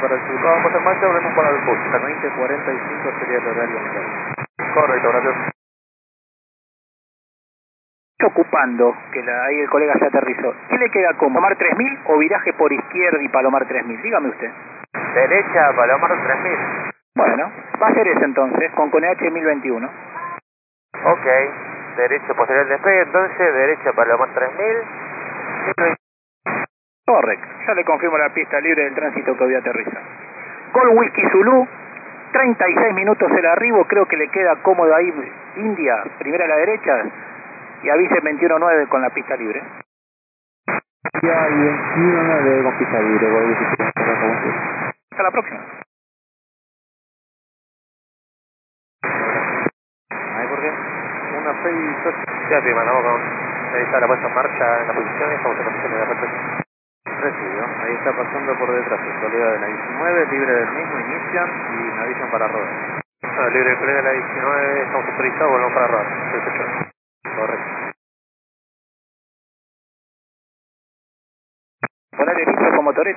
para el sur. Vamos en marcha, volvemos para el sur. 20:45 sería el horario local. Correcto, gracias. Ocupando, que ahí el colega ya aterrizó. ¿Qué le queda como? ¿Palomar 3000 o viraje por izquierda y Palomar 3000? Dígame usted. Derecha, Palomar 3000. Bueno, va a ser ese entonces, con CONEH 1021. Ok, derecho posterior al despegue, entonces, derecha Palomar 3000. Correcto, ya le confirmo la pista libre del tránsito que voy a aterrizar. Gol Whisky Zulu, 36 minutos el arribo, creo que le queda cómodo ahí India, primera a la derecha, y avise 21.9 con la pista libre. Ya, y 21:9 con pista libre, voy a decir. Hasta la próxima. Ahí, ¿por qué? Una 6, ya te mandamos con revisar la puesta en marcha en la posición y estamos en posición de repetición. Recibido. Ahí está pasando por detrás el colega de la 19, libre del mismo, inician y me avisan para rodar. Libre de colega de la 19, estamos autorizados, volvemos para rodar. Correcto. Ponele listo como Toret.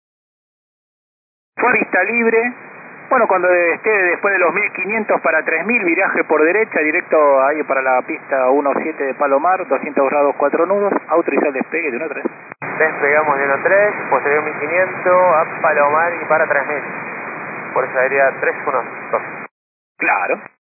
Fue vista libre. Bueno, cuando esté después de los 1500 para 3000, viraje por derecha, directo ahí para la pista 17 de Palomar, 200 grados 4 nudos, autorizar el despegue de 1-3. Despegamos de 1-3, posterior 1500 a Palomar y para 3000. Fuerza aérea 312. Claro.